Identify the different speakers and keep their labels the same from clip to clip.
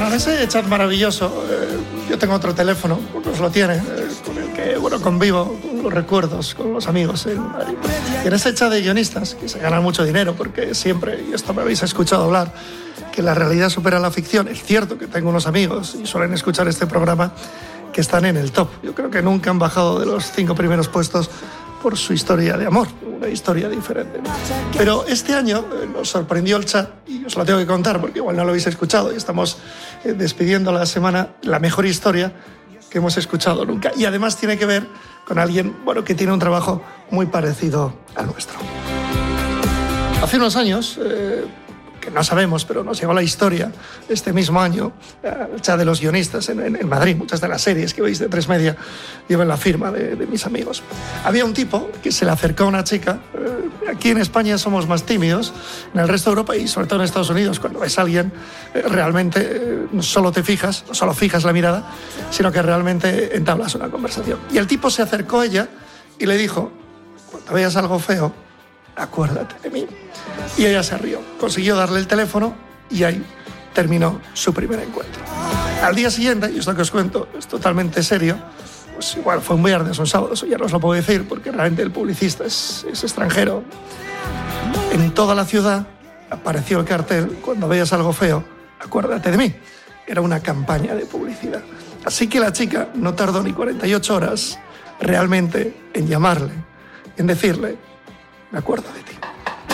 Speaker 1: Bueno, en ese chat maravilloso, yo tengo otro teléfono, pues lo tiene, con el que convivo con los recuerdos, con los amigos en Madrid. Y en ese chat de guionistas, que se ganan mucho dinero, porque siempre, y esto me habéis escuchado hablar, que la realidad supera la ficción. Es cierto que tengo unos amigos, y suelen escuchar este programa, que están en el top. Yo creo que nunca han bajado de los 5 primeros puestos por su historia de amor, una historia diferente. Pero este año nos sorprendió el chat, y os lo tengo que contar porque igual no lo habéis escuchado, y estamos despidiendo la semana la mejor historia que hemos escuchado nunca. Y además tiene que ver con alguien, bueno, que tiene un trabajo muy parecido al nuestro. Hace unos años, que no sabemos, pero nos llegó la historia este mismo año, el chat de los guionistas en Madrid. Muchas de las series que veis de 3 Media llevan la firma de mis amigos. Había un tipo que se le acercó a una chica. Aquí en España somos más tímidos, en el resto de Europa y sobre todo en Estados Unidos, cuando ves a alguien, realmente no solo te fijas, no solo fijas la mirada, sino que realmente entablas una conversación. Y el tipo se acercó a ella y le dijo: cuando veas algo feo, acuérdate de mí. Y ella se rió, consiguió darle el teléfono y ahí terminó su primer encuentro. Al día siguiente, y esto que os cuento es totalmente serio, pues igual fue un viernes o un sábado, eso ya no os lo puedo decir porque realmente el publicista es extranjero. En toda la ciudad apareció el cartel: cuando veas algo feo, acuérdate de mí. Era una campaña de publicidad. Así que la chica no tardó ni 48 horas realmente en llamarle, en decirle: me acuerdo de ti.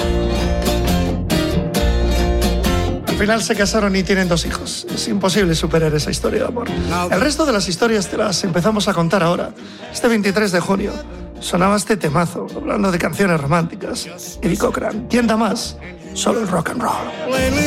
Speaker 1: Al final se casaron y tienen 2 hijos. Es imposible superar esa historia de amor. El resto de las historias te las empezamos a contar ahora. Este 23 de junio sonaba este temazo, hablando de canciones románticas. Eddie Cochran, ¿quién da más? Solo el rock and roll.